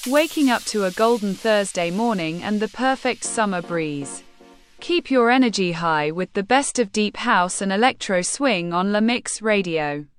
waking up to a golden Thursday morning and the perfect summer breeze. Keep your energy high with the best of deep house and electro swing on La Mix Radio.